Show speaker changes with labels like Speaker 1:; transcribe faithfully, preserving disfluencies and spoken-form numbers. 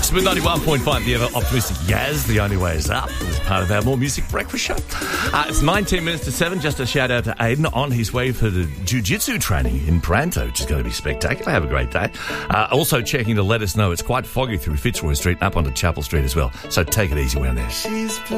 Speaker 1: Smooth ninety-one point five, the ever optimistic Yaz, The Only Way Is Up, as part of our More Music Breakfast show. Uh, it's nineteen minutes to seven. Just a shout out to Aiden on his way for the jiu-jitsu training in Pranto, which is going to be spectacular. Have a great day. Uh, also checking to let us know it's quite foggy through Fitzroy Street and up onto Chapel Street as well. So take it easy around there. She's